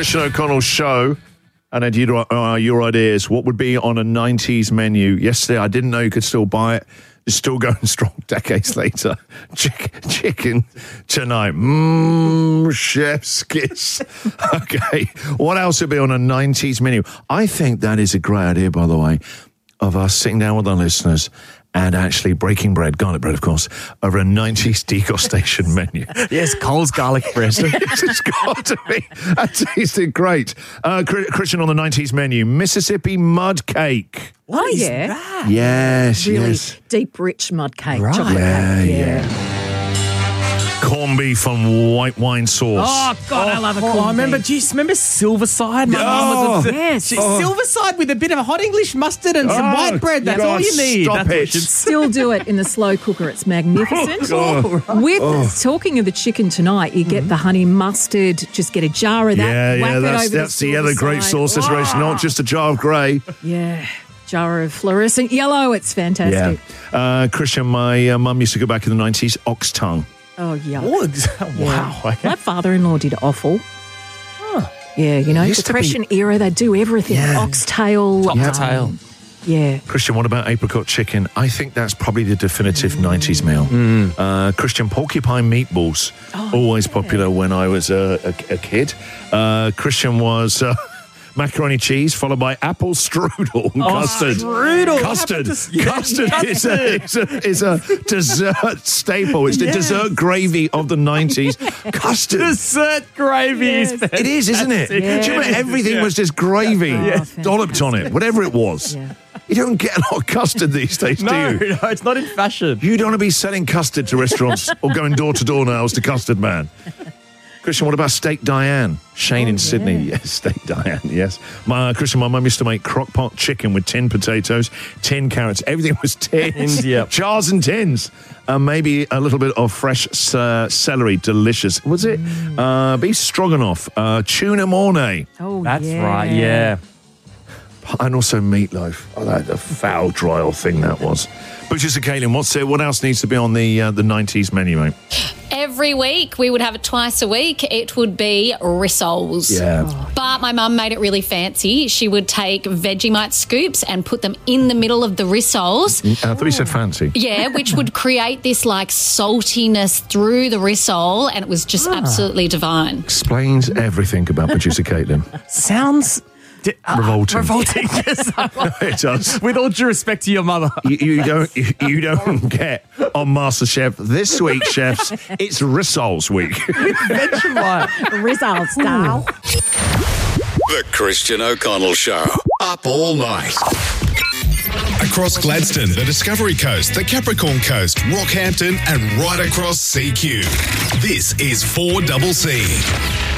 Christian O'Connell show. And Ed, your ideas. What would be on a 90s menu? Yesterday, I didn't know you could still buy it. It's still going strong decades later. Chicken tonight. Chef's kiss. Okay. What else would be on a 90s menu? I think that is a great idea, by the way, of us sitting down with our listeners and actually breaking bread, garlic bread, of course, over a 90s degustation menu. Yes, Coles garlic bread. It's got to be. That tasted great. Christian, on the 90s menu, Mississippi mud cake. What is that? Yes, Really yes. deep, rich mud cake. Right. Chocolate cake. Yeah. Corned beef on white wine sauce. Oh, God, I love a corned I remember, beef. do you remember Silverside? My Oh, mum was yes. Silverside with a bit of hot English mustard and some white bread. That's God, all you need. stop That's what it. you Still do it in the slow cooker. It's magnificent. Talking of the chicken tonight, you get the honey mustard, just get a jar of that. whack it over that's the other great side. sauce situation, not just a jar of grey. Yeah, jar of fluorescent yellow. It's fantastic. Yeah. Christian, my mum used to go back in the 90s, ox tongue. Oh, yeah. Wow. Okay. My father-in-law did offal. Yeah, you know, Used to be- Depression era, they do everything. Yeah. Oxtail. Oxtail. Yeah. Christian, what about apricot chicken? I think that's probably the definitive 90s meal. Christian, porcupine meatballs. Always popular when I was a kid. Christian was macaroni cheese followed by apple strudel and custard. Strudel. Custard is a dessert staple. It's the dessert gravy of the 90s. Custard. Dessert gravy is fantastic. It is, isn't it? Yeah. Do you remember everything was just gravy, fantastic. dolloped on it, whatever it was. Yeah. You don't get a lot of custard these days, No, do you? no, it's not in fashion. You don't want to be selling custard to restaurants or going door to door now as the custard man. Christian, what about steak Diane? Shane in Sydney. Yes, steak Diane, yes. Christian, my mum used to make crock pot chicken with tin potatoes, tin carrots. Everything was tins. Yep. Jars and tins. Maybe a little bit of fresh celery. Delicious. Was it? Beef stroganoff. Tuna mornay. Oh, That's right, yeah. And also meatloaf. Oh, that a foul, dry old thing that was. Butchers and Kaylin, what else needs to be on the 90s menu, mate? Every week, we would have it twice a week. It would be rissoles. Yeah. But my mum made it really fancy. She would take Vegemite scoops and put them in the middle of the rissoles. I thought you said fancy. Yeah, which would create this like saltiness through the rissole, and it was just absolutely divine. Explains everything about producer Caitlin. Sounds Revolting. Revolting. Yes. It does. With all due respect to your mother. You don't get on MasterChef this week, chefs. It's rissoles week. Vegemite. Results, doll. The Christian O'Connell Show. Up all night. Across Gladstone, the Discovery Coast, the Capricorn Coast, Rockhampton, and right across CQ. This is 4CC.